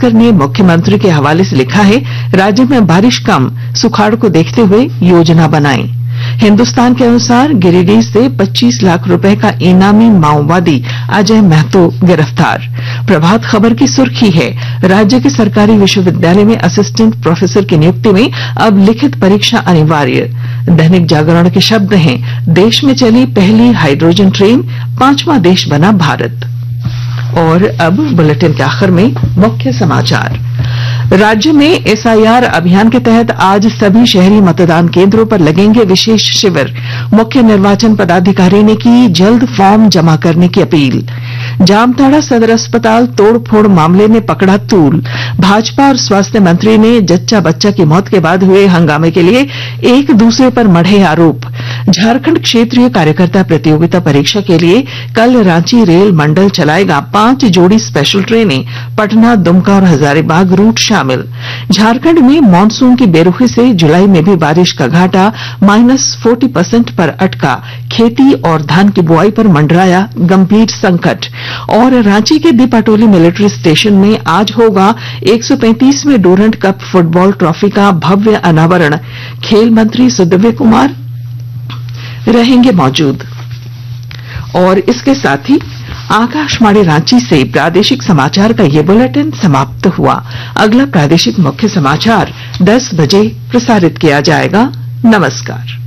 दिवाकर ने मुख्यमंत्री के हवाले से लिखा है, राज्य में बारिश कम, सुखाड़ को देखते हुए योजना बनाएं। हिंदुस्तान के अनुसार गिरिडीह से 25 लाख रुपए का इनामी माओवादी अजय महतो गिरफ्तार। प्रभात खबर की सुर्खी है, राज्य के सरकारी विश्वविद्यालय में असिस्टेंट प्रोफेसर की नियुक्ति में अब लिखित परीक्षा अनिवार्य। दैनिक जागरण के शब्द हैं, देश में चली पहली हाइड्रोजन ट्रेन, 5वां देश बना भारत। और अब बुलेटिन के आखिर में मुख्य समाचार। राज्य में एसआईआर अभियान के तहत आज सभी शहरी मतदान केंद्रों पर लगेंगे विशेष शिविर। मुख्य निर्वाचन पदाधिकारी ने की जल्द फॉर्म जमा करने की अपील। जामताड़ा सदर अस्पताल तोड़फोड़ मामले में पकड़ा तूल। भाजपा और स्वास्थ्य मंत्री ने जच्चा बच्चा की मौत के बाद हुए हंगामे के लिए एक दूसरे पर मढ़े आरोप। झारखंड क्षेत्रीय कार्यकर्ता प्रतियोगिता परीक्षा के लिए कल रांची रेल मंडल चलाएगा 5 जोड़ी स्पेशल ट्रेनें। पटना, दुमका और हजारीबाग रूट शामिल। झारखंड में मानसून की बेरुखी से जुलाई में भी बारिश का घाटा -40% पर अटका। खेती और धान की बुआई पर मंडराया गंभीर संकट। और रांची के दीपाटोली मिलिट्री स्टेशन में आज होगा 135वें डूरंड कप फुटबॉल ट्रॉफी का भव्य अनावरण। खेल मंत्री सुदिव्य कुमार रहेंगे मौजूद। और इसके साथ ही आकाशवाणी रांची से प्रादेशिक समाचार का ये बुलेटिन समाप्त हुआ। अगला प्रादेशिक मुख्य समाचार 10 बजे प्रसारित किया जाएगा। नमस्कार।